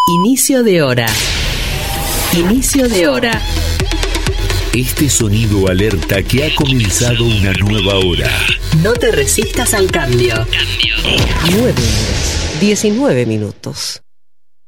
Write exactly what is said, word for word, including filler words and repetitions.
Inicio de hora. Inicio de hora. Este sonido alerta que ha comenzado una nueva hora. No te resistas al cambio. nueve horas, diecinueve minutos.